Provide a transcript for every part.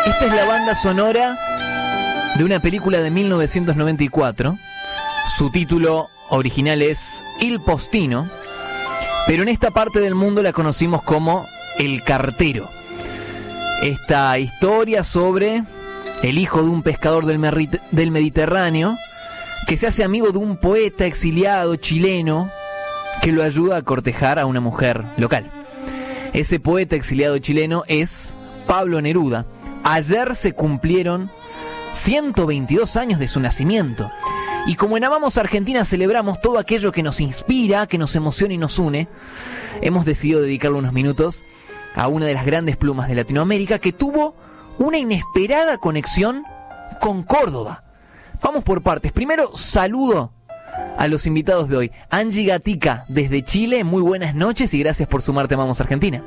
Esta es la banda sonora de una película de 1994. Su título original es Il Postino, pero en esta parte del mundo la conocimos como El Cartero. Esta historia sobre el hijo de un pescador del Mediterráneo que se hace amigo de un poeta exiliado chileno que lo ayuda a cortejar a una mujer local. Ese poeta exiliado chileno es Pablo Neruda. Ayer se cumplieron 122 años de su nacimiento. Y como en Amamos Argentina celebramos todo aquello que nos inspira, que nos emociona y nos une, hemos decidido dedicarle unos minutos a una de las grandes plumas de Latinoamérica que tuvo una inesperada conexión con Córdoba. Vamos por partes. Primero, saludo a los invitados de hoy. Angie Gatica, desde Chile, muy buenas noches y gracias por sumarte a Amamos Argentina.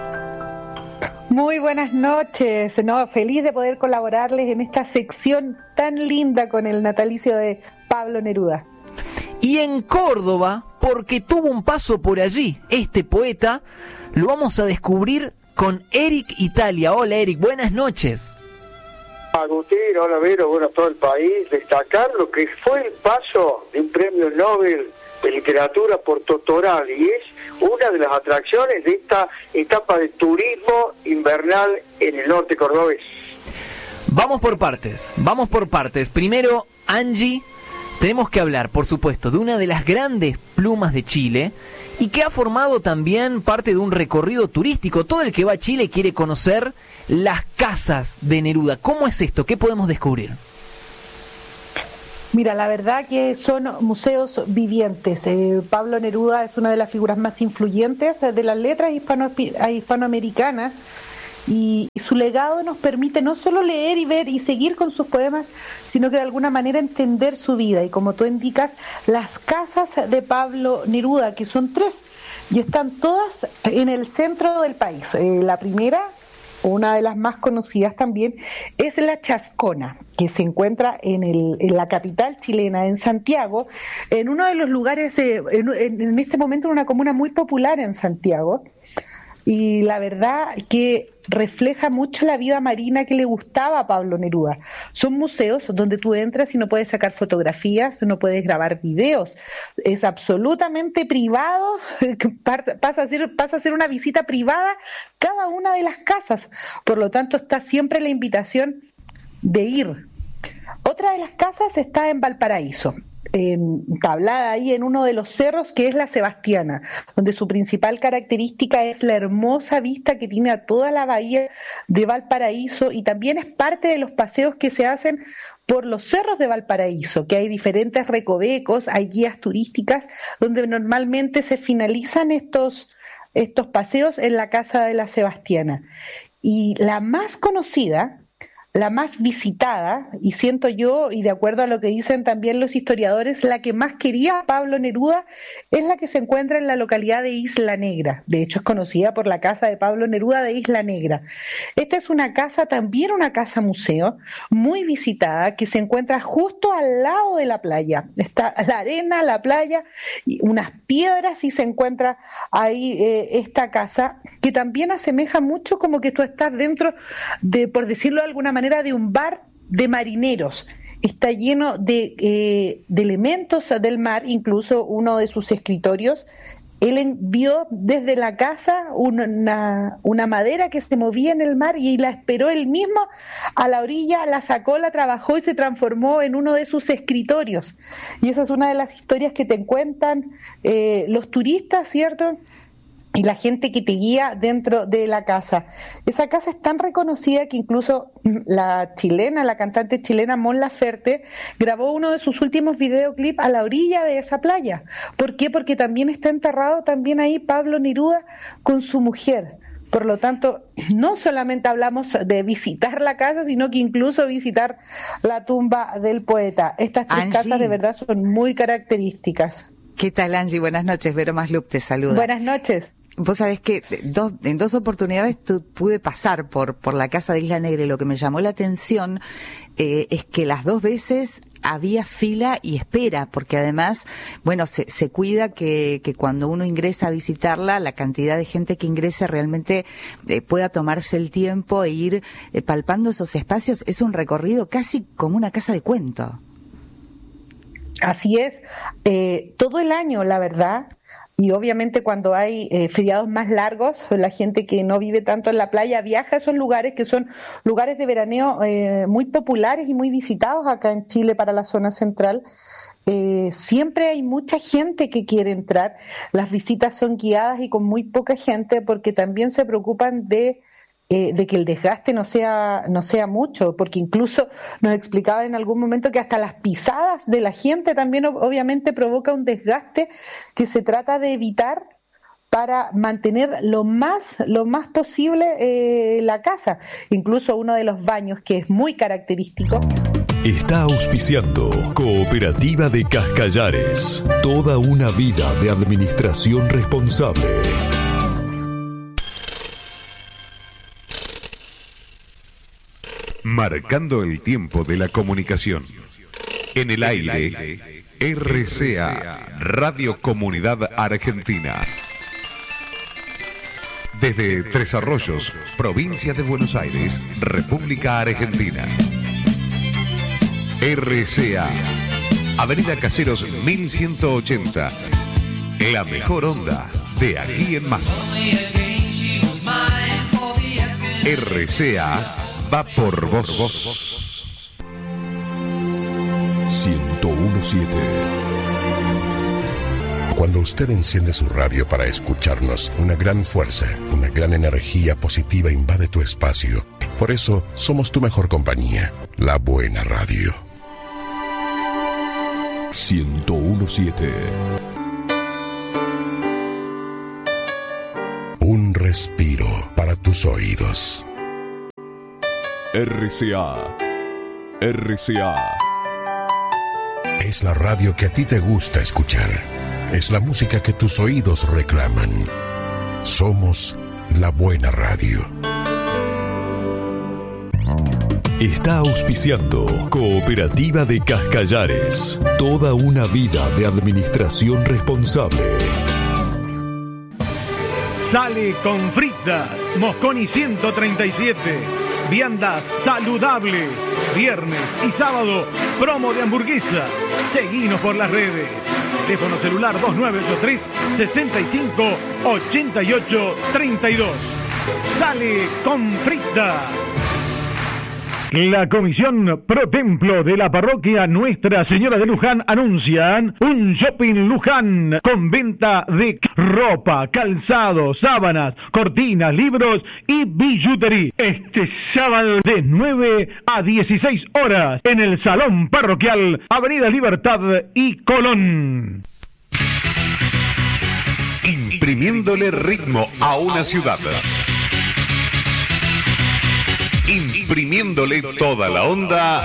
Muy buenas noches, feliz de poder colaborarles en esta sección tan linda con el natalicio de Pablo Neruda. Y en Córdoba, porque tuvo un paso por allí, este poeta, lo vamos a descubrir con Eric Italia. Hola Eric, buenas noches. Agustín, hola Vero, bueno, todo el país, destacar lo que fue el paso de un premio Nobel de literatura por Totoral, y es una de las atracciones de esta etapa de turismo invernal en el norte cordobés. Vamos por partes. Primero, Angie, tenemos que hablar, por supuesto, de una de las grandes plumas de Chile y que ha formado también parte de un recorrido turístico. Todo el que va a Chile quiere conocer las casas de Neruda. ¿Cómo es esto? ¿Qué podemos descubrir? Mira, la verdad que son museos vivientes. Pablo Neruda es una de las figuras más influyentes de las letras hispanoamericanas y su legado nos permite no solo leer y ver y seguir con sus poemas, sino que de alguna manera entender su vida. Y como tú indicas, las casas de Pablo Neruda, que son 3, y están todas en el centro del país. La primera, una de las más conocidas también, es la Chascona, que se encuentra en la capital chilena, en Santiago, en uno de los lugares, en este momento en una comuna muy popular en Santiago, y la verdad que refleja mucho la vida marina que le gustaba a Pablo Neruda. Son museos donde tú entras y no puedes sacar fotografías, no puedes grabar videos, es absolutamente privado, pasa a ser una visita privada cada una de las casas, por lo tanto está siempre la invitación de ir. Otra de las casas está en Valparaíso, entablada ahí en uno de los cerros, que es la Sebastiana, donde su principal característica es la hermosa vista que tiene a toda la bahía de Valparaíso, y también es parte de los paseos que se hacen por los cerros de Valparaíso, que hay diferentes recovecos, hay guías turísticas donde normalmente se finalizan estos paseos en la casa de la Sebastiana. Y la más conocida, la más visitada, y siento yo, y de acuerdo a lo que dicen también los historiadores, la que más quería Pablo Neruda, es la que se encuentra en la localidad de Isla Negra. De hecho, es conocida por la casa de Pablo Neruda de Isla Negra. Esta es una casa, también una casa museo, muy visitada, que se encuentra justo al lado de la playa. Está la arena, la playa, y unas piedras, y se encuentra ahí esta casa, que también asemeja mucho como que tú estás dentro de, por decirlo de alguna manera, de un bar de marineros. Está lleno de elementos del mar, incluso uno de sus escritorios. Él envió desde la casa una madera que se movía en el mar y la esperó él mismo a la orilla, la sacó, la trabajó y se transformó en uno de sus escritorios. Y esa es una de las historias que te cuentan los turistas, ¿cierto?, y la gente que te guía dentro de la casa. Esa casa es tan reconocida que incluso la cantante chilena Mon Laferte grabó uno de sus últimos videoclips a la orilla de esa playa. ¿Por qué? Porque también está enterrado también ahí Pablo Neruda con su mujer. Por lo tanto, no solamente hablamos de visitar la casa, sino que incluso visitar la tumba del poeta. Estas 3 casas de verdad son muy características. ¿Qué tal, Angie? Buenas noches. Vero Maslup te saluda. Buenas noches. Vos sabés que en dos oportunidades pude pasar por la casa de Isla Negra, y lo que me llamó la atención es que las 2 veces había fila y espera, porque además, bueno, se cuida que cuando uno ingresa a visitarla, la cantidad de gente que ingrese realmente pueda tomarse el tiempo e ir palpando esos espacios. Es un recorrido casi como una casa de cuento. Así es, todo el año, la verdad. Y obviamente cuando hay feriados más largos, la gente que no vive tanto en la playa viaja a esos lugares que son lugares de veraneo muy populares y muy visitados acá en Chile para la zona central. Siempre hay mucha gente que quiere entrar. Las visitas son guiadas y con muy poca gente porque también se preocupan de que el desgaste no sea mucho, porque incluso nos explicaban en algún momento que hasta las pisadas de la gente también obviamente provoca un desgaste que se trata de evitar para mantener lo más posible la casa. Incluso uno de los baños que es muy característico. Está auspiciando Cooperativa de Cascallares. Toda una vida de administración responsable. Marcando el tiempo de la comunicación. En el aire, RCA, Radio Comunidad Argentina. Desde Tres Arroyos, provincia de Buenos Aires, República Argentina. RCA, Avenida Caseros 1180. La mejor onda de aquí en más. RCA va por vos. 101.7. Cuando usted enciende su radio para escucharnos, una gran fuerza, una gran energía positiva invade tu espacio. Por eso, somos tu mejor compañía, la buena radio. 101.7. Un respiro para tus oídos. RCA. RCA. Es la radio que a ti te gusta escuchar. Es la música que tus oídos reclaman. Somos la buena radio. Está auspiciando Cooperativa de Cascallares. Toda una vida de administración responsable. Sale con fritas, Mosconi 137. Viandas saludables. Viernes y sábado, promo de hamburguesa. Seguinos por las redes. Teléfono celular 2983 65 88 32. Sale con fritas. La Comisión Pro Templo de la Parroquia Nuestra Señora de Luján anuncian un shopping Luján con venta de ropa, calzado, sábanas, cortinas, libros y billutería. Este sábado de 9 a 16 horas en el Salón Parroquial, Avenida Libertad y Colón. Imprimiéndole ritmo a una ciudad. Imprimiéndole toda la onda.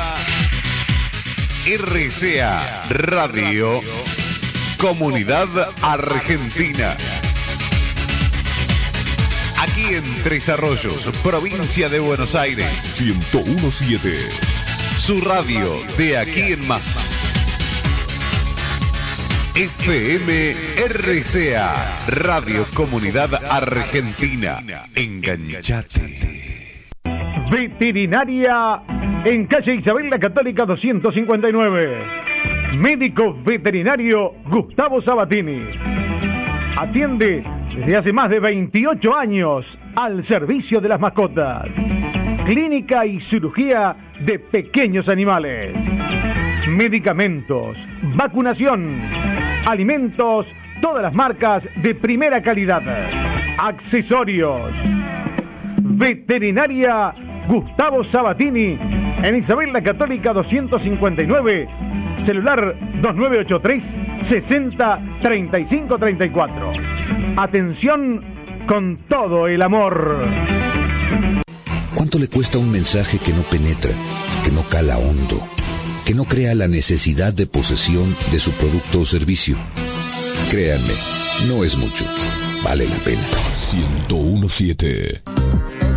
RCA Radio Comunidad Argentina. Aquí en Tres Arroyos, provincia de Buenos Aires. 101.7. Su radio de aquí en más. FM RCA Radio Comunidad Argentina. Enganchate. Veterinaria en calle Isabel la Católica 259. Médico veterinario Gustavo Sabatini. Atiende desde hace más de 28 años al servicio de las mascotas. Clínica y cirugía de pequeños animales. Medicamentos, vacunación, alimentos, todas las marcas de primera calidad. Accesorios. Veterinaria Gustavo Sabatini en Isabel la Católica 259, celular 2983 60 35 34. Atención con todo el amor. ¿Cuánto le cuesta un mensaje que no penetra, que no cala hondo, que no crea la necesidad de posesión de su producto o servicio? Créanme, no es mucho. Vale la pena. 101.7.